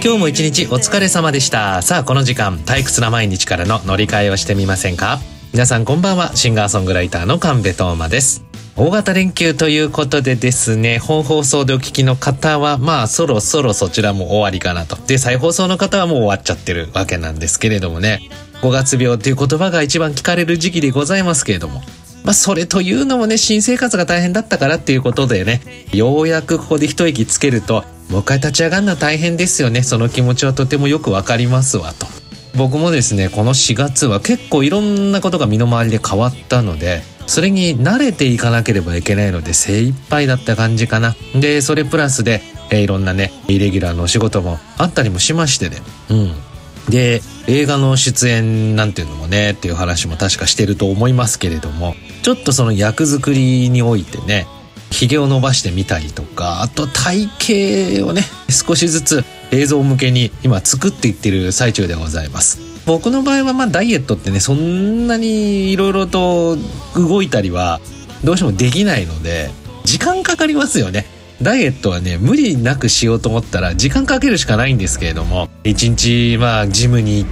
今日も一日お疲れ様でした。さあこの時間、退屈な毎日からの乗り換えをしてみませんか？皆さんこんばんは。シンガーソングライターの神戸斗真です。大型連休ということでですね、本放送でお聞きの方はそろそろそちらも終わりかなと。で、再放送の方はもう終わっちゃってるわけなんですけれどもね、5月病という言葉が一番聞かれる時期でございますけれども、それというのもね、新生活が大変だったからっていうことでね、ようやくここで一息つけると、もう一回立ち上がるのは大変ですよね。その気持ちはとてもよくわかりますわと。僕もですね、この4月は結構いろんなことが身の回りで変わったので、それに慣れていかなければいけないので精一杯だった感じかな。で、それプラスで、いろんなね、イレギュラーのお仕事もあったりもしましてね。で、映画の出演なんていうのもね、っていう話も確かしてると思いますけれども、ちょっとその役作りにおいてね、髭を伸ばしてみたりとか、あと体型をね、少しずつ映像向けに今作っていってる最中でございます。僕の場合はダイエットってね、そんなにいろいろと動いたりはどうしてもできないので、時間かかりますよね。ダイエットはね、無理なくしようと思ったら時間かけるしかないんですけれども、1日ジムに行って、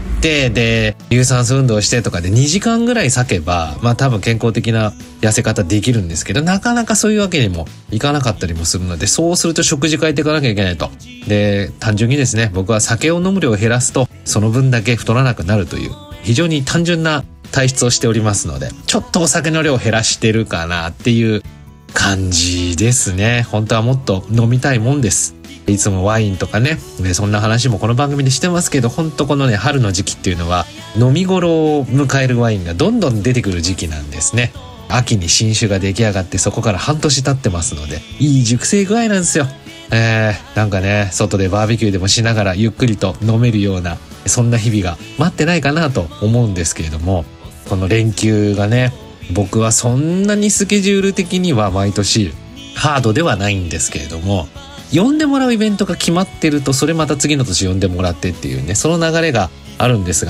で有酸素運動してとかで2時間ぐらい割けば多分健康的な痩せ方できるんですけど、なかなかそういうわけにもいかなかったりもするので、そうすると食事変えていかなきゃいけないと。で、単純にですね、僕は酒を飲む量を減らすとその分だけ太らなくなるという非常に単純な体質をしておりますので、ちょっとお酒の量を減らしてるかなっていう感じですね。本当はもっと飲みたいもんです。いつもワインとかね、そんな話もこの番組でしてますけど、本当このね、春の時期っていうのは飲み頃を迎えるワインがどんどん出てくる時期なんですね。秋に新酒が出来上がって、そこから半年経ってますので、いい熟成具合なんですよ。なんかね、外でバーベキューでもしながらゆっくりと飲めるような、そんな日々が待ってないかなと思うんですけれども、この連休がね、僕はそんなにスケジュール的には毎年ハードではないんですけれども、呼んでもらうイベントが決まってると、それまた次の年呼んでもらってっていうね、その流れがあるんですが、